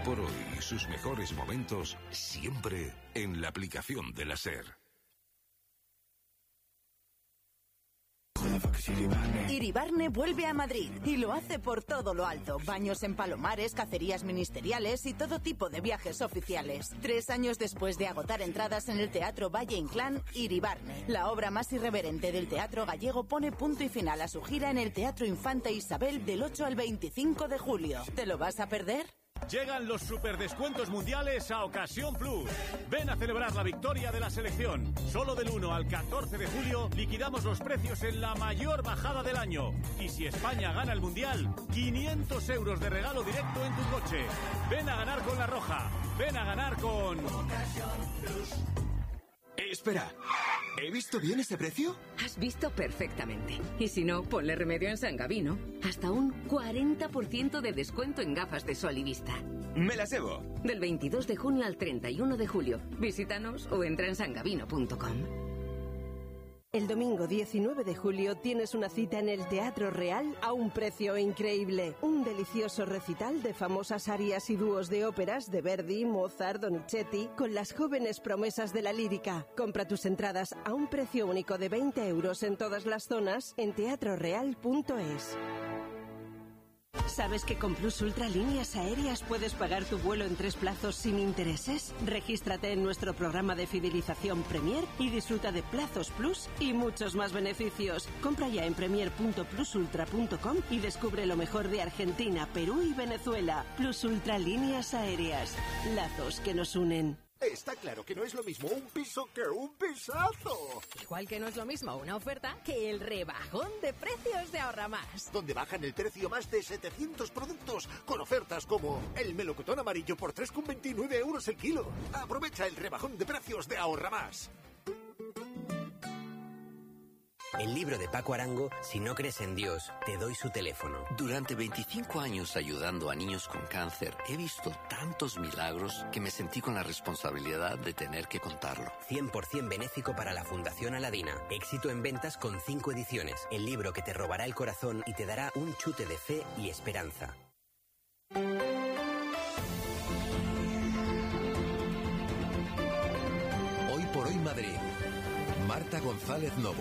por hoy y sus mejores momentos siempre en la aplicación de la SER. Iribarne vuelve a Madrid y lo hace por todo lo alto. Baños en Palomares, cacerías ministeriales y todo tipo de viajes oficiales. 3 años después de agotar entradas en el Teatro Valle Inclán, Iribarne, la obra más irreverente del teatro gallego, pone punto y final a su gira en el Teatro Infanta Isabel del 8 al 25 de julio. ¿Te lo vas a perder? Llegan los superdescuentos mundiales a Ocasión Plus. Ven a celebrar la victoria de la selección. Solo del 1 al 14 de julio liquidamos los precios en la mayor bajada del año. Y si España gana el mundial, 500 euros de regalo directo en tu coche. Ven a ganar con La Roja. Ven a ganar con Ocasión Plus. Espera, ¿he visto bien ese precio? Has visto perfectamente. Y si no, ponle remedio en San Gabino. Hasta un 40% de descuento en gafas de sol y vista. Me las llevo. Del 22 de junio al 31 de julio. Visítanos o entra en sangabino.com. El domingo 19 de julio tienes una cita en el Teatro Real a un precio increíble. Un delicioso recital de famosas arias y dúos de óperas de Verdi, Mozart, Donizetti, con las jóvenes promesas de la lírica. Compra tus entradas a un precio único de 20 euros en todas las zonas en teatroreal.es. ¿Sabes que con Plus Ultra Líneas Aéreas puedes pagar tu vuelo en 3 plazos sin intereses? Regístrate en nuestro programa de fidelización Premier y disfruta de plazos Plus y muchos más beneficios. Compra ya en premier.plusultra.com y descubre lo mejor de Argentina, Perú y Venezuela. Plus Ultra Líneas Aéreas. Lazos que nos unen. Está claro que no es lo mismo un piso que un pisazo. Igual que no es lo mismo una oferta que el rebajón de precios de Ahorra Más. Donde bajan el precio más de 700 productos con ofertas como el melocotón amarillo por 3,29 euros el kilo. Aprovecha el rebajón de precios de Ahorra Más. El libro de Paco Arango, Si no crees en Dios, te doy su teléfono. Durante 25 años ayudando a niños con cáncer, he visto tantos milagros que me sentí con la responsabilidad de tener que contarlo. 100% benéfico para la Fundación Aladina. Éxito en ventas con 5 ediciones. El libro que te robará el corazón y te dará un chute de fe y esperanza. Hoy por hoy Madrid. Marta González Novo.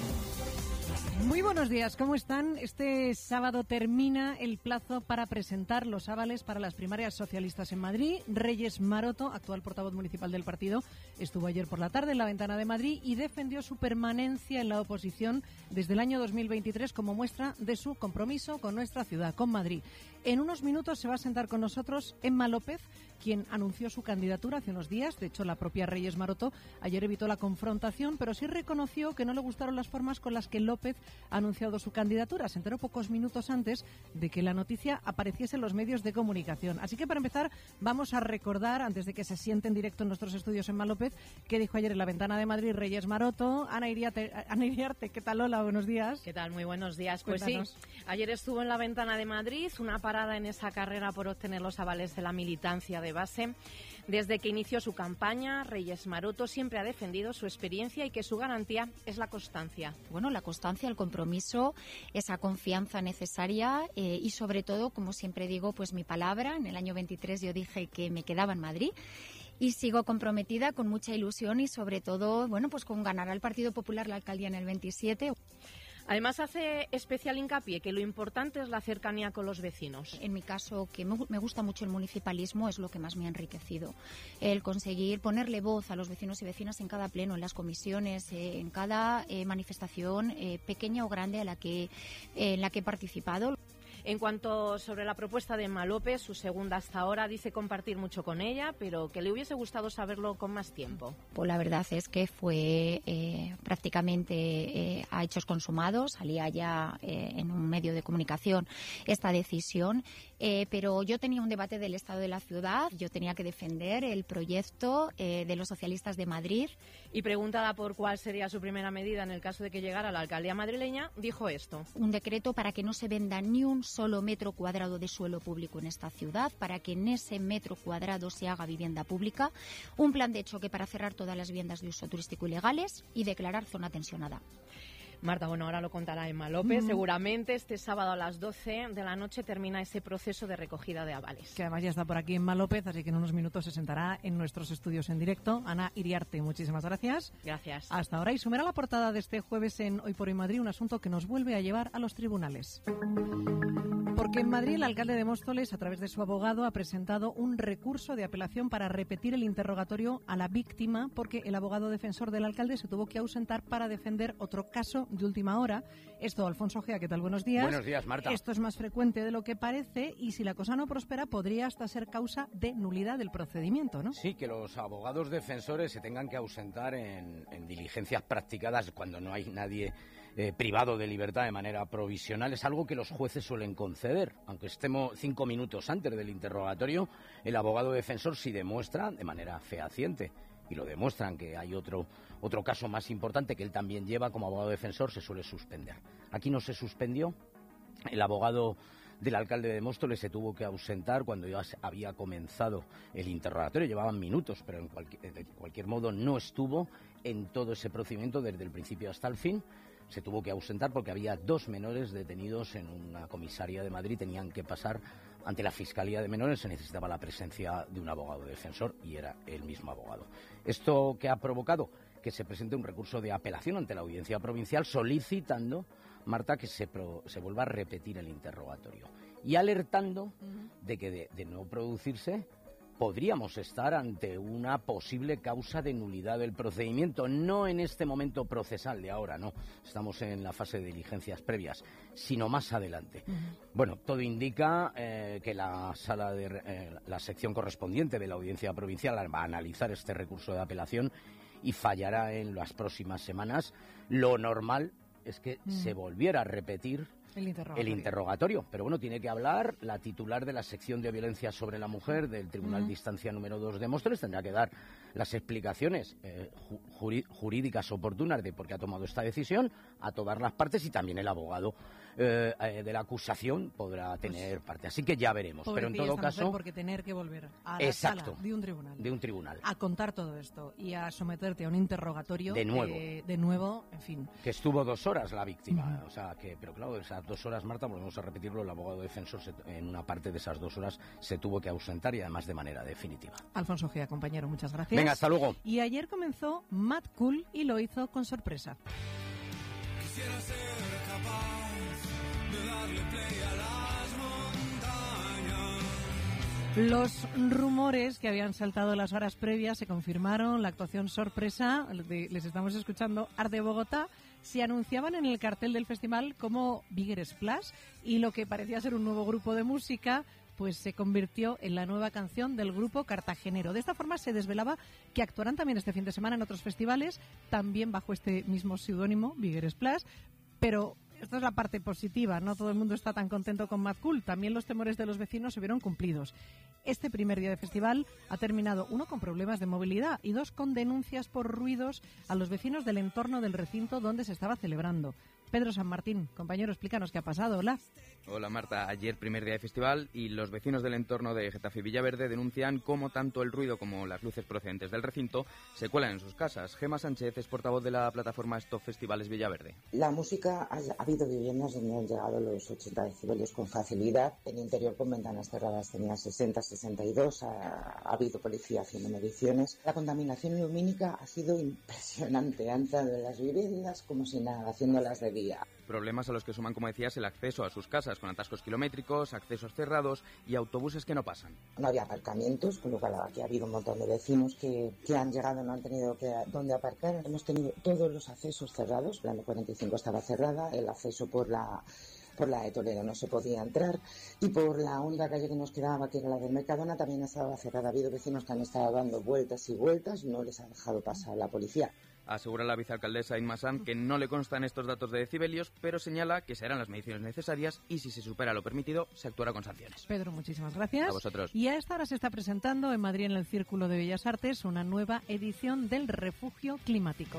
Muy buenos días, ¿cómo están? Este sábado termina el plazo para presentar los avales para las primarias socialistas en Madrid. Reyes Maroto, actual portavoz municipal del partido, estuvo ayer por la tarde en la Ventana de Madrid y defendió su permanencia en la oposición desde el año 2023 como muestra de su compromiso con nuestra ciudad, con Madrid. En unos minutos se va a sentar con nosotros Emma López, quien anunció su candidatura hace unos días. De hecho, la propia Reyes Maroto ayer evitó la confrontación, pero sí reconoció que no le gustaron las formas con las que López ha anunciado su candidatura. Se enteró pocos minutos antes de que la noticia apareciese en los medios de comunicación. Así que, para empezar, vamos a recordar, antes de que se siente en directo en nuestros estudios Emma López, qué dijo ayer en la Ventana de Madrid Reyes Maroto. Ana Iriarte, ¿qué tal? Hola, buenos días. ¿Qué tal? Muy buenos días. Pues Cuéntanos. sí, ayer estuvo en la Ventana de Madrid, una parada en esa carrera por obtener los avales de la militancia de base. Desde que inició su campaña, Reyes Maroto siempre ha defendido su experiencia y que su garantía es la constancia. Bueno, la constancia, el compromiso, esa confianza necesaria y sobre todo, como siempre digo, pues mi palabra. En el año 23 yo dije que me quedaba en Madrid y sigo comprometida con mucha ilusión y sobre todo, bueno, pues con ganar al Partido Popular la alcaldía en el 27. Además, hace especial hincapié que lo importante es la cercanía con los vecinos. En mi caso, que me gusta mucho el municipalismo, es lo que más me ha enriquecido. El conseguir ponerle voz a los vecinos y vecinas en cada pleno, en las comisiones, en cada manifestación, pequeña o grande, en la que he participado. En cuanto sobre la propuesta de Emma López, su segunda hasta ahora, dice compartir mucho con ella, pero que le hubiese gustado saberlo con más tiempo. Pues la verdad es que fue prácticamente a hechos consumados, salía ya en un medio de comunicación esta decisión, pero yo tenía un debate del estado de la ciudad, yo tenía que defender el proyecto de los socialistas de Madrid. Y preguntada por cuál sería su primera medida en el caso de que llegara a la alcaldía madrileña, dijo esto. Un decreto para que no se venda ni un solo metro cuadrado de suelo público en esta ciudad, para que en ese metro cuadrado se haga vivienda pública, un plan de choque para cerrar todas las viviendas de uso turístico ilegales y declarar zona tensionada. Marta, bueno, ahora lo contará Emma López. Seguramente este sábado a las 12 de la noche termina ese proceso de recogida de avales. Que además ya está por aquí Emma López, así que en unos minutos se sentará en nuestros estudios en directo. Ana Iriarte, muchísimas gracias. Gracias. Hasta ahora. Y sumera la portada de este jueves en Hoy por Hoy Madrid, un asunto que nos vuelve a llevar a los tribunales. Porque en Madrid el alcalde de Móstoles, a través de su abogado, ha presentado un recurso de apelación para repetir el interrogatorio a la víctima, porque el abogado defensor del alcalde se tuvo que ausentar para defender otro caso de última hora. Esto, Alfonso Gea, ¿qué tal? Buenos días. Buenos días, Marta. Esto es más frecuente de lo que parece y si la cosa no prospera podría hasta ser causa de nulidad del procedimiento, ¿no? Sí, que los abogados defensores se tengan que ausentar en diligencias practicadas cuando no hay nadie privado de libertad de manera provisional es algo que los jueces suelen conceder. Aunque estemos 5 minutos antes del interrogatorio, el abogado defensor sí demuestra de manera fehaciente, y lo demuestran, que hay otro caso más importante que él también lleva como abogado defensor, se suele suspender. Aquí no se suspendió. El abogado del alcalde de Móstoles se tuvo que ausentar cuando ya había comenzado el interrogatorio. Llevaban minutos, pero de cualquier modo no estuvo en todo ese procedimiento desde el principio hasta el fin. Se tuvo que ausentar porque había 2 menores detenidos en una comisaría de Madrid. Tenían que pasar ante la Fiscalía de Menores. Se necesitaba la presencia de un abogado defensor y era el mismo abogado. ¿Esto qué ha provocado? Que se presente un recurso de apelación ante la Audiencia Provincial solicitando, Marta, que se vuelva a repetir el interrogatorio y alertando de que de no producirse podríamos estar ante una posible causa de nulidad del procedimiento, no en este momento procesal de ahora, no, estamos en la fase de diligencias previas, sino más adelante. Bueno, todo indica que la sección correspondiente de la Audiencia Provincial va a analizar este recurso de apelación y fallará en las próximas semanas. Lo normal es que se volviera a repetir el interrogatorio. Pero bueno, tiene que hablar la titular de la sección de violencia sobre la mujer del Tribunal de Instancia número 2 de Móstoles. Tendrá que dar las explicaciones jurídicas oportunas de por qué ha tomado esta decisión a todas las partes, y también el abogado de la acusación podrá tener parte. Así que ya veremos. Pero en todo caso, porque tener que volver a la sala de un tribunal a contar todo esto y a someterte a un interrogatorio de nuevo, en fin. Que estuvo 2 horas la víctima, o sea que, pero claro, esas 2 horas, Marta, volvemos a repetirlo, el abogado defensor en una parte de esas 2 horas se tuvo que ausentar, y además de manera definitiva. Alfonso Gea, compañero, muchas gracias. Venga, hasta luego. Y ayer comenzó Mad Cool y lo hizo con sorpresa. Quisiera ser capaz de darle play a las montañas. Los rumores que habían saltado las horas previas se confirmaron. La actuación sorpresa, les estamos escuchando, Art de Bogotá, se anunciaban en el cartel del festival como Bigger Splash, y lo que parecía ser un nuevo grupo de música pues se convirtió en la nueva canción del grupo cartagenero. De esta forma se desvelaba que actuarán también este fin de semana en otros festivales, también bajo este mismo seudónimo, Bigger Splash, pero esta es la parte positiva, no todo el mundo está tan contento con Mad Cool, también los temores de los vecinos se vieron cumplidos. Este primer día de festival ha terminado, 1 con problemas de movilidad y 2 con denuncias por ruidos a los vecinos del entorno del recinto donde se estaba celebrando. Pedro San Martín, compañero, explícanos qué ha pasado. Hola. Hola, Marta. Ayer primer día de festival y los vecinos del entorno de Getafe y Villaverde denuncian cómo tanto el ruido como las luces procedentes del recinto se cuelan en sus casas. Gema Sánchez es portavoz de la plataforma Stop Festivales Villaverde. La música, ha habido viviendas donde han llegado los 80 decibelios con facilidad. En interior con ventanas cerradas tenía 60, 62. Ha habido policía haciendo mediciones. La contaminación lumínica ha sido impresionante. Han entrado en las viviendas como si nada, haciéndolas de día. Problemas a los que suman, como decías, el acceso a sus casas, con atascos kilométricos, accesos cerrados y autobuses que no pasan. No había aparcamientos, con lo cual aquí ha habido un montón de vecinos que han llegado, no han tenido dónde aparcar. Hemos tenido todos los accesos cerrados, la M45 estaba cerrada, el acceso por la de Toledo no se podía entrar, y por la única calle que nos quedaba, que era la del Mercadona, también estaba cerrada. Ha habido vecinos que han estado dando vueltas y vueltas, no les ha dejado pasar la policía. Asegura la vicealcaldesa Inma Sanz que no le constan estos datos de decibelios, pero señala que se harán las mediciones necesarias y si se supera lo permitido, se actuará con sanciones. Pedro, muchísimas gracias. A vosotros. Y a esta hora se está presentando en Madrid, en el Círculo de Bellas Artes, una nueva edición del Refugio Climático.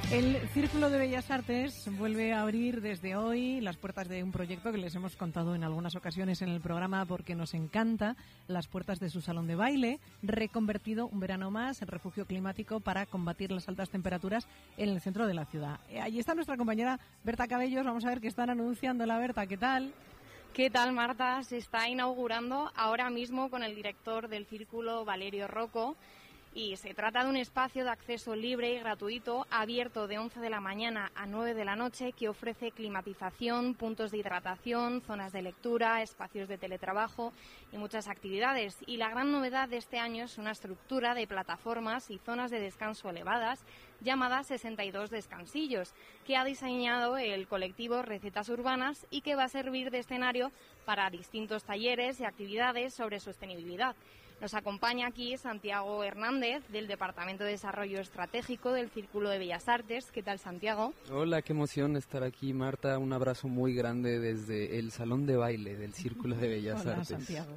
El Círculo de Bellas Artes vuelve a abrir desde hoy las puertas de un proyecto que les hemos contado en algunas ocasiones en el programa porque nos encanta, las puertas de su salón de baile, reconvertido un verano más en refugio climático para combatir las altas temperaturas en el centro de la ciudad. Allí está nuestra compañera Berta Cabellos, vamos a ver qué están anunciando. La Berta, ¿qué tal? ¿Qué tal, Marta? Se está inaugurando ahora mismo con el director del Círculo, Valerio Rocco. Y se trata de un espacio de acceso libre y gratuito, abierto de 11 de la mañana a 9 de la noche, que ofrece climatización, puntos de hidratación, zonas de lectura, espacios de teletrabajo y muchas actividades. Y la gran novedad de este año es una estructura de plataformas y zonas de descanso elevadas, llamadas 62 descansillos, que ha diseñado el colectivo Recetas Urbanas y que va a servir de escenario para distintos talleres y actividades sobre sostenibilidad. Nos acompaña aquí Santiago Hernández, del Departamento de Desarrollo Estratégico del Círculo de Bellas Artes. ¿Qué tal, Santiago? Hola, qué emoción estar aquí, Marta. Un abrazo muy grande desde el Salón de Baile del Círculo de Bellas Hola, Artes. Santiago.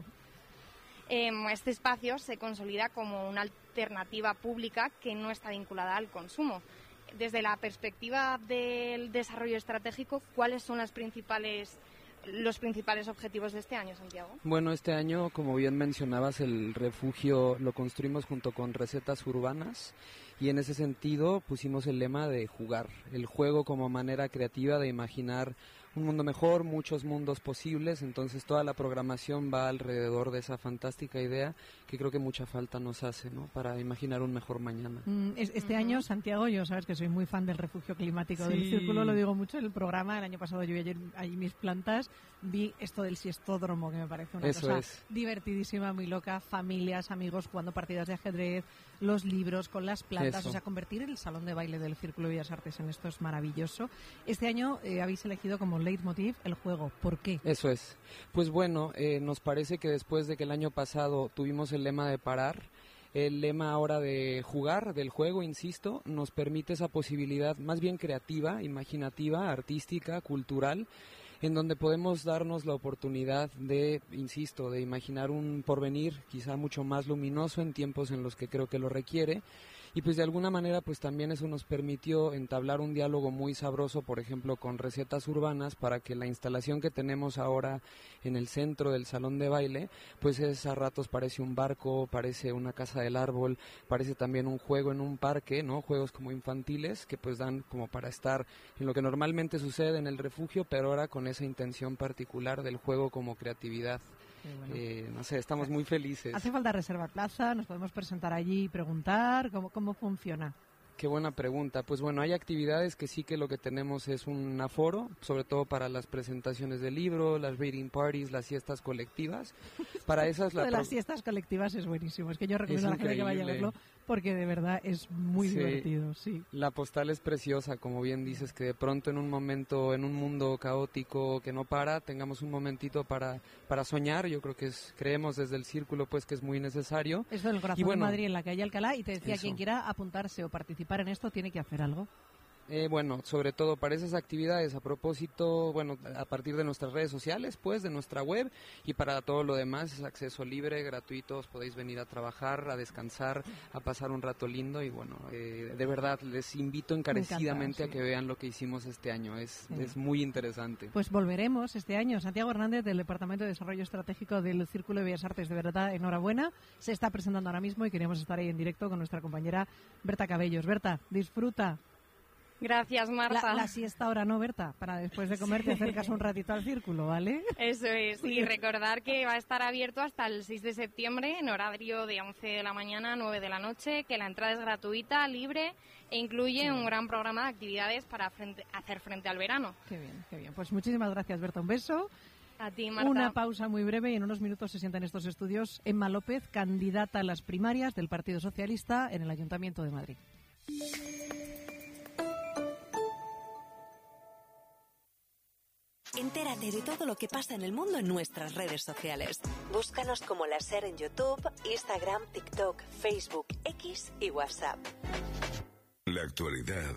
Este espacio se consolida como una alternativa pública que no está vinculada al consumo. Desde la perspectiva del desarrollo estratégico, ¿cuáles son los principales objetivos de este año, Santiago? Bueno, este año, como bien mencionabas, el refugio lo construimos junto con Recetas Urbanas y en ese sentido pusimos el lema de jugar, el juego como manera creativa de imaginar un mundo mejor, muchos mundos posibles, entonces toda la programación va alrededor de esa fantástica idea que creo que mucha falta nos hace, ¿no?, para imaginar un mejor mañana. Este año, Santiago, yo sabes que soy muy fan del refugio climático del Círculo, lo digo mucho en el programa. El año pasado yo vi allí mis plantas, vi esto del siestódromo, que me parece una cosa divertidísima, muy loca, familias, amigos jugando partidas de ajedrez, los libros con las plantas, o sea, convertir el salón de baile del Círculo de Bellas Artes en esto es maravilloso. Este año habéis elegido como leitmotiv el juego. ¿Por qué? Eso es. Pues bueno, nos parece que después de que el año pasado tuvimos el lema de parar, el lema ahora de jugar, del juego, insisto, nos permite esa posibilidad más bien creativa, imaginativa, artística, cultural, en donde podemos darnos la oportunidad de, insisto, de imaginar un porvenir quizá mucho más luminoso en tiempos en los que creo que lo requiere. Y pues de alguna manera pues también eso nos permitió entablar un diálogo muy sabroso, por ejemplo, con Recetas Urbanas, para que la instalación que tenemos ahora en el centro del salón de baile, pues a ratos parece un barco, parece una casa del árbol, parece también un juego en un parque, ¿no? Juegos como infantiles que pues dan como para estar en lo que normalmente sucede en el refugio, pero ahora con esa intención particular del juego como creatividad. Bueno. No sé, estamos muy felices. ¿Hace falta reservar plaza? ¿Nos podemos presentar allí y preguntar? ¿Cómo funciona? Qué buena pregunta. Pues bueno, hay actividades que sí que lo que tenemos es un aforo, sobre todo para las presentaciones de libro, las reading parties, las siestas colectivas. Para esas las siestas colectivas es buenísimo. Es que yo recomiendo a la gente que vaya a verlo porque de verdad es muy divertido. Sí. La postal es preciosa, como bien dices, que de pronto en un momento, en un mundo caótico que no para, tengamos un momentito para soñar. Yo creo que creemos desde el Círculo pues que es muy necesario. Esto en el corazón de Madrid, en la calle Alcalá, y te decía, quien quiera apuntarse o participar en esto tiene que hacer algo. Bueno, sobre todo para esas actividades, a propósito, bueno, a partir de nuestras redes sociales, pues, de nuestra web, y para todo lo demás es acceso libre, gratuito, os podéis venir a trabajar, a descansar, a pasar un rato lindo, y bueno, de verdad, les invito encarecidamente a que vean lo que hicimos este año, es muy interesante. Pues volveremos este año. Santiago Hernández, del Departamento de Desarrollo Estratégico del Círculo de Bellas Artes, de verdad, enhorabuena, se está presentando ahora mismo y queríamos estar ahí en directo con nuestra compañera Berta Cabellos. Berta, disfruta. Gracias, Marta. La siesta ahora no, Berta, para después de comer te acercas un ratito al Círculo, ¿vale? Eso es, y recordar que va a estar abierto hasta el 6 de septiembre en horario de 11 de la mañana a 9 de la noche, que la entrada es gratuita, libre e incluye un gran programa de actividades para hacer frente al verano. Qué bien, qué bien. Pues muchísimas gracias, Berta, un beso. A ti, Marta. Una pausa muy breve y en unos minutos se sienta en estos estudios Emma López, candidata a las primarias del Partido Socialista en el Ayuntamiento de Madrid. Entérate de todo lo que pasa en el mundo en nuestras redes sociales. Búscanos como La Ser en YouTube, Instagram, TikTok, Facebook, X y WhatsApp. La actualidad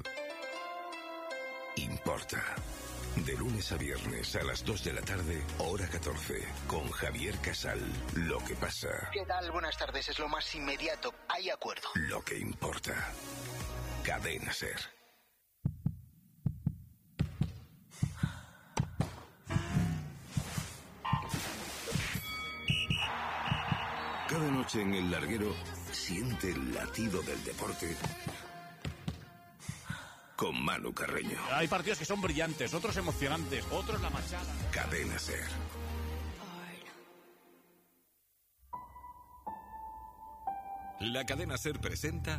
importa. De lunes a viernes a las 2 de la tarde, hora 14, con Javier Casal. Lo que pasa. ¿Qué tal? Buenas tardes. Es lo más inmediato. Hay acuerdo. Lo que importa. Cadena Ser. Cada noche en el larguero, siente el latido del deporte con Manu Carreño. Hay partidos que son brillantes, otros emocionantes, otros la machada. Cadena SER. La cadena SER presenta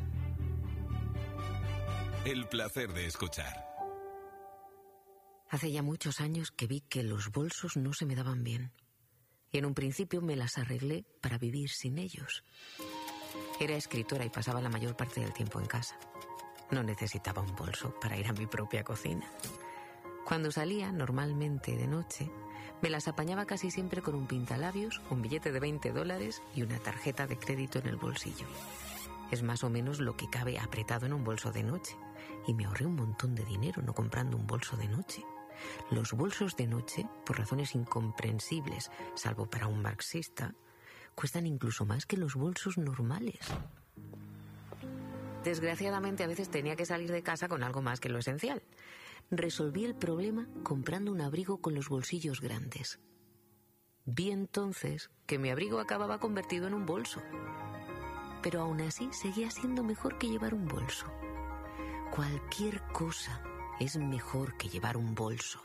El placer de escuchar. Hace ya muchos años que vi que los bolsos no se me daban bien. Y en un principio me las arreglé para vivir sin ellos. Era escritora y pasaba la mayor parte del tiempo en casa. No necesitaba un bolso para ir a mi propia cocina. Cuando salía, normalmente de noche, me las apañaba casi siempre con un pintalabios, un billete de $20 y una tarjeta de crédito en el bolsillo. Es más o menos lo que cabe apretado en un bolso de noche. Y me ahorré un montón de dinero no comprando un bolso de noche. Los bolsos de noche, por razones incomprensibles, salvo para un marxista, cuestan incluso más que los bolsos normales. Desgraciadamente, a veces tenía que salir de casa con algo más que lo esencial. Resolví el problema comprando un abrigo con los bolsillos grandes. Vi entonces que mi abrigo acababa convertido en un bolso. Pero aún así seguía siendo mejor que llevar un bolso. Cualquier cosa es mejor que llevar un bolso.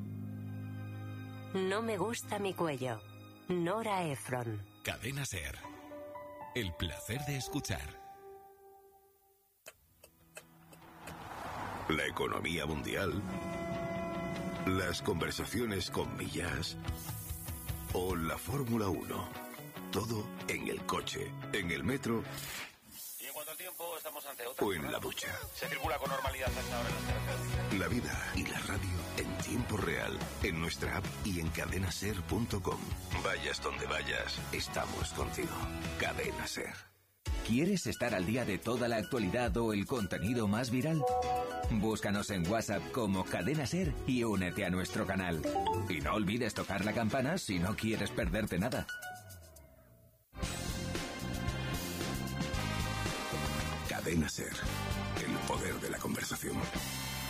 No me gusta mi cuello. Nora Ephron. Cadena SER. El placer de escuchar. La economía mundial, las conversaciones con Millás o la Fórmula 1. Todo en el coche, en el metro y en cuanto al tiempo estamos ante otra o en la ducha. Se circula con normalidad hasta ahora en las carreteras. La vida y la radio en tiempo real, en nuestra app y en cadenaser.com. Vayas donde vayas, estamos contigo. Cadena SER. ¿Quieres estar al día de toda la actualidad o el contenido más viral? Búscanos en WhatsApp como Cadena SER y únete a nuestro canal. Y no olvides tocar la campana si no quieres perderte nada. Cadena SER. El poder de la conversación.